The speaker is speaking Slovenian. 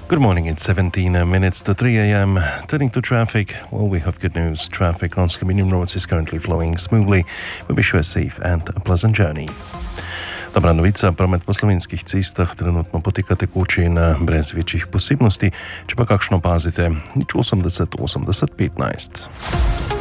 Good morning, it's 17 minutes to 3 a.m. Turning to traffic, well, we have good news. Traffic on Slovenian roads is currently flowing smoothly. We wish you a safe and a pleasant journey. Dobra novica, promet po slovenskih cestah trenutno poteka tekoče in brez večjih posebnosti. Če pa kakšno pazite, nič 80 80 15.